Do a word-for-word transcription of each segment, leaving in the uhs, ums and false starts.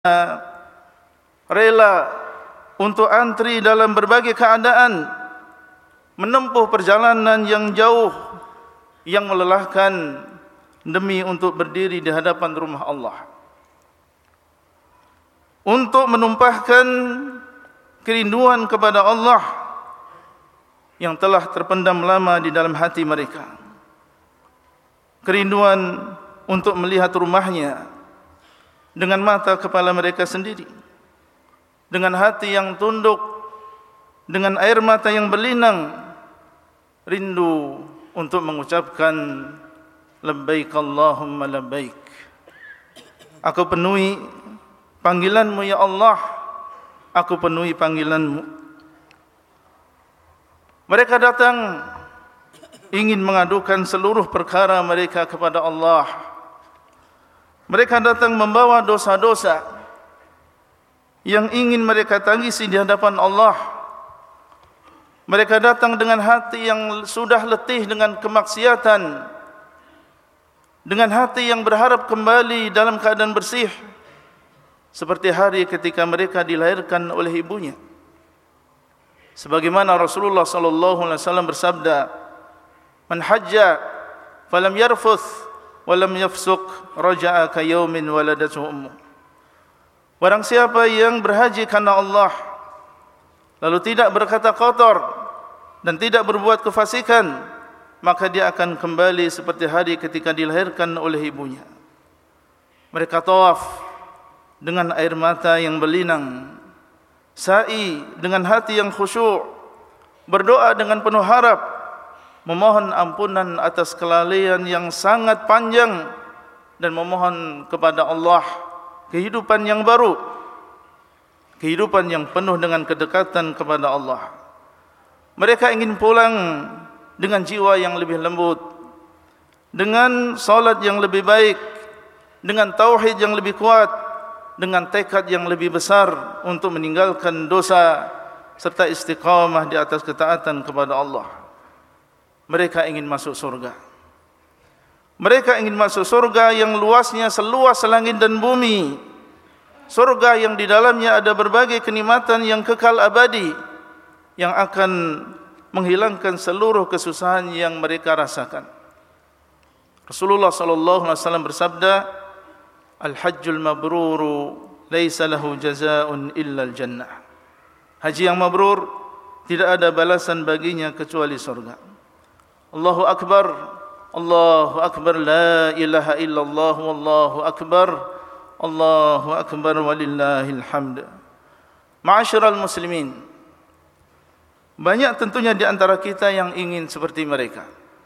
rela untuk antri dalam berbagai keadaan, menempuh perjalanan yang jauh, yang melelahkan, demi untuk berdiri di hadapan rumah Allah, untuk menumpahkan kerinduan kepada Allah yang telah terpendam lama di dalam hati mereka. Kerinduan untuk melihat rumahnya dengan mata kepala mereka sendiri, dengan hati yang tunduk, dengan air mata yang berlinang, rindu untuk mengucapkan labbaik Allahumma labbaik. Aku penuhi panggilanmu ya Allah, aku penuhi panggilanmu. Mereka datang ingin mengadukan seluruh perkara mereka kepada Allah. Mereka datang membawa dosa-dosa yang ingin mereka tangisi di hadapan Allah. Mereka datang dengan hati yang sudah letih dengan kemaksiatan, dengan hati yang berharap kembali dalam keadaan bersih, seperti hari ketika mereka dilahirkan oleh ibunya. Sebagaimana Rasulullah sallallahu alaihi wasallam bersabda, "Man hajja falam yarfuth walam yafsuq raja'a ka yaumin waladatu ummu." Barang siapa yang berhaji karena Allah, lalu tidak berkata kotor dan tidak berbuat kefasikan, maka dia akan kembali seperti hari ketika dilahirkan oleh ibunya. Mereka tawaf dengan air mata yang berlinang, sa'i dengan hati yang khusyuk, berdoa dengan penuh harap, memohon ampunan atas kelalaian yang sangat panjang, dan memohon kepada Allah kehidupan yang baru, kehidupan yang penuh dengan kedekatan kepada Allah. Mereka ingin pulang dengan jiwa yang lebih lembut, dengan salat yang lebih baik, dengan tauhid yang lebih kuat, dengan tekad yang lebih besar untuk meninggalkan dosa serta istiqamah di atas ketaatan kepada Allah. Mereka ingin masuk surga. Mereka ingin masuk surga yang luasnya seluas langit dan bumi. Surga yang di dalamnya ada berbagai kenikmatan yang kekal abadi, yang akan menghilangkan seluruh kesusahan yang mereka rasakan. Rasulullah sallallahu alaihi wasallam bersabda, "Al-hajjul mabruru laisa lahu jazaa'un illa al-jannah." Haji yang mabrur tidak ada balasan baginya kecuali surga. Allahu akbar, Allahu akbar, la ilaha illallah, wallahu akbar, Allahu akbar walillahil hamd. Ma'asyiral muslimin, banyak tentunya di antara kita yang ingin seperti mereka,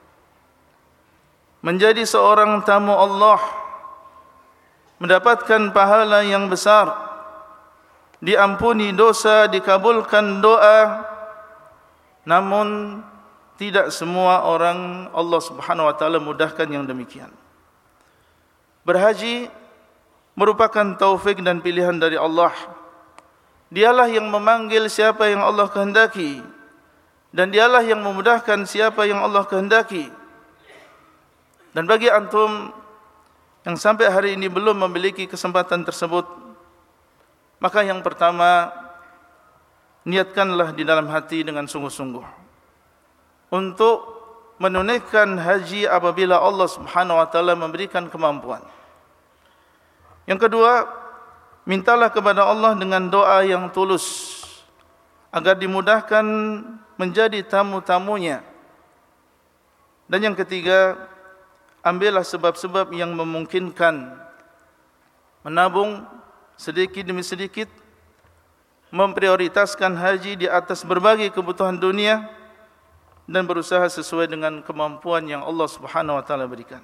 menjadi seorang tamu Allah, mendapatkan pahala yang besar, diampuni dosa, dikabulkan doa. Namun tidak semua orang Allah Subhanahu wa taala mudahkan yang demikian. Berhaji merupakan taufik dan pilihan dari Allah. Dialah yang memanggil siapa yang Allah kehendaki, dan dialah yang memudahkan siapa yang Allah kehendaki. Dan bagi antum yang sampai hari ini belum memiliki kesempatan tersebut, maka yang pertama, niatkanlah di dalam hati dengan sungguh-sungguh untuk menunaikan haji apabila Allah Subhanahu wa taala memberikan kemampuan. Yang kedua, mintalah kepada Allah dengan doa yang tulus agar dimudahkan menjadi tamu-tamunya. Dan yang ketiga, ambillah sebab-sebab yang memungkinkan, menabung sedikit demi sedikit, memprioritaskan haji di atas berbagai kebutuhan dunia, dan berusaha sesuai dengan kemampuan yang Allah Subhanahu wa taala berikan.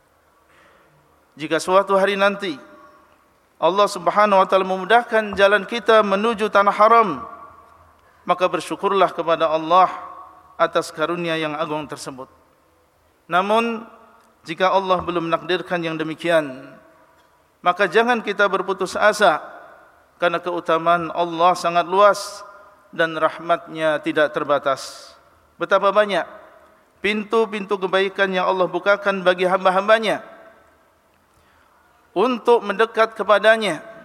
Jika suatu hari nanti Allah Subhanahu wa taala memudahkan jalan kita menuju tanah haram, maka bersyukurlah kepada Allah atas karunia yang agung tersebut. Namun jika Allah belum menakdirkan yang demikian, maka jangan kita berputus asa, karena keutamaan Allah sangat luas dan rahmatnya tidak terbatas. Betapa banyak pintu-pintu kebaikan yang Allah bukakan bagi hamba-hambanya untuk mendekat kepadanya,